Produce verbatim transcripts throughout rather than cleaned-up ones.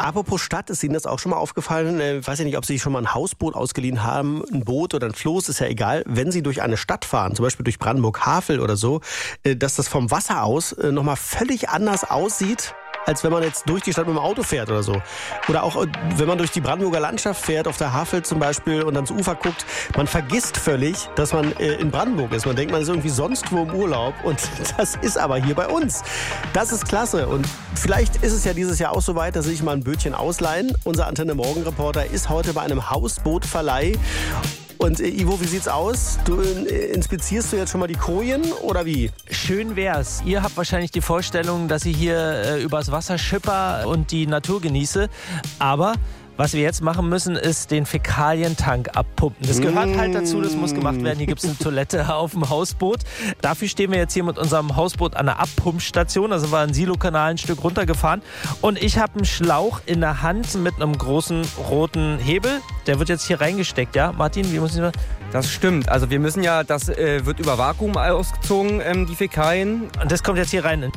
apropos Stadt, ist Ihnen das auch schon mal aufgefallen? Ich weiß ja nicht, ob Sie sich schon mal ein Hausboot ausgeliehen haben, ein Boot oder ein Floß, ist ja egal. Wenn Sie durch eine Stadt fahren, zum Beispiel durch Brandenburg-Havel oder so, dass das vom Wasser aus nochmal völlig anders aussieht, als wenn man jetzt durch die Stadt mit dem Auto fährt oder so. Oder auch, wenn man durch die Brandenburger Landschaft fährt, auf der Havel zum Beispiel und ans Ufer guckt, man vergisst völlig, dass man äh, in Brandenburg ist. Man denkt, man ist irgendwie sonst wo im Urlaub und das ist aber hier bei uns. Das ist klasse und vielleicht ist es ja dieses Jahr auch so weit, dass ich mal ein Bötchen ausleihen. Unser Antenne Morgen Reporter ist heute bei einem Hausbootverleih. Und äh, Ivo, wie sieht's aus? Du äh, inspizierst du jetzt schon mal die Kojen oder wie? Schön wär's. Ihr habt wahrscheinlich die Vorstellung, dass ich hier äh, übers Wasser schipper und die Natur genieße. Aber was wir jetzt machen müssen, ist den Fäkalientank abpumpen. Das gehört halt dazu, das muss gemacht werden. Hier gibt es eine Toilette auf dem Hausboot. Dafür stehen wir jetzt hier mit unserem Hausboot an der Abpumpstation. Da sind wir einen Silokanal ein Stück runtergefahren. Und ich habe einen Schlauch in der Hand mit einem großen roten Hebel. Der wird jetzt hier reingesteckt, ja? Martin, wie muss ich das? Das stimmt. Also wir müssen ja, das äh, wird über Vakuum ausgezogen, ähm, die Fäkalien. Und das kommt jetzt hier rein.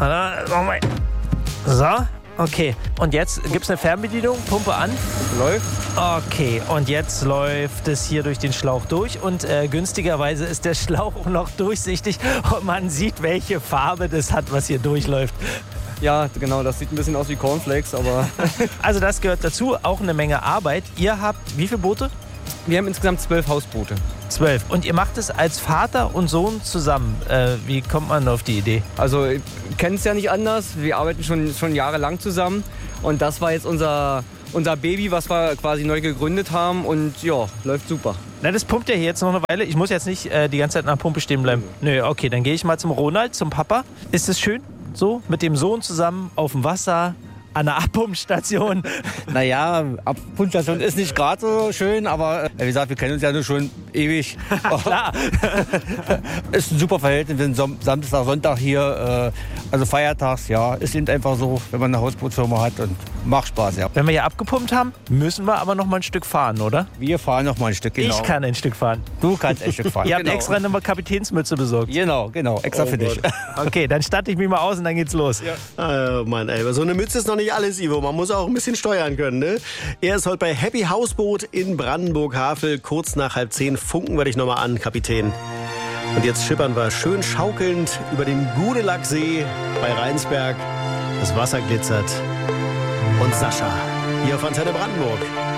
So. Okay, und jetzt gibt es eine Fernbedienung, Pumpe an. Läuft. Okay, und jetzt läuft es hier durch den Schlauch durch und äh, günstigerweise ist der Schlauch auch noch durchsichtig und man sieht, welche Farbe das hat, was hier durchläuft. Ja, genau, das sieht ein bisschen aus wie Cornflakes, aber... Also das gehört dazu, auch eine Menge Arbeit. Ihr habt wie viele Boote? Wir haben insgesamt zwölf Hausboote. Zwölf. Und ihr macht es als Vater und Sohn zusammen. Äh, wie kommt man auf die Idee? Also, ich kenne es ja nicht anders. Wir arbeiten schon, schon jahrelang zusammen. Und das war jetzt unser, unser Baby, was wir quasi neu gegründet haben. Und ja, läuft super. Na, das pumpt ja hier jetzt noch eine Weile. Ich muss jetzt nicht äh, die ganze Zeit nach der Pumpe stehen bleiben. Nö, okay, dann gehe ich mal zum Ronald, zum Papa. Ist es schön, so mit dem Sohn zusammen auf dem Wasser? An der Abpumpstation. Naja, Abpumpstation ist nicht gerade so schön, aber wie gesagt, wir kennen uns ja nur schon ewig. Klar. Ist ein super Verhältnis, wir sind Samstag, Sonntag hier, also feiertags, ja, ist eben einfach so, wenn man eine Hausbootfirma hat und macht Spaß, ja. Wenn wir hier abgepumpt haben, müssen wir aber noch mal ein Stück fahren, oder? Wir fahren noch mal ein Stück, genau. Ich kann ein Stück fahren. Du kannst ein Stück fahren. Ihr genau. habt extra eine Kapitänsmütze besorgt. Genau, genau, extra oh, für dich. Okay, dann statte ich mich mal aus und dann geht's los. Ja. Oh Mann, ey, so eine Mütze ist noch nicht alles, Ivo. Man muss auch ein bisschen steuern können, ne? Er ist heute bei Happy Hausboot in Brandenburg-Havel. Kurz nach halb zehn funken wir dich nochmal an, Kapitän. Und jetzt schippern wir schön schaukelnd über den Gudelacksee bei Rheinsberg. Das Wasser glitzert. Und Sascha, hier auf Antenne Brandenburg.